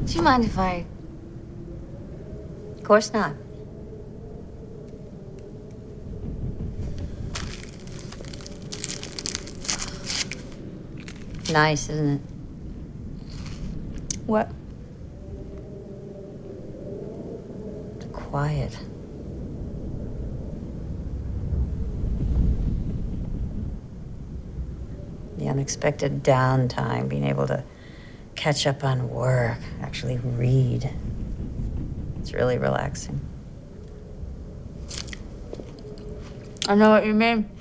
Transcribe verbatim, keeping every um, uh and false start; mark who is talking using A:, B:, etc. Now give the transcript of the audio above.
A: Do you mind if I...
B: Of course not. Nice, isn't it?
A: What?
B: Quiet. The unexpected downtime, being able to catch up on work, actually read. It's really relaxing.
A: I know what you mean.